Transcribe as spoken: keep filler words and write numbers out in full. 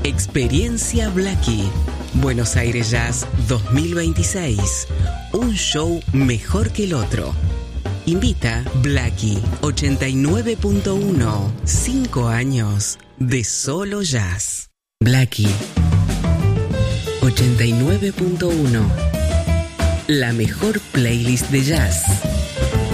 Experiencia Blackie. Buenos Aires Jazz dos mil veintiséis. Un show mejor que el otro. Invita Blackie ochenta y nueve punto uno. Cinco años de solo jazz. Blackie ochenta y nueve punto uno. La mejor playlist de jazz.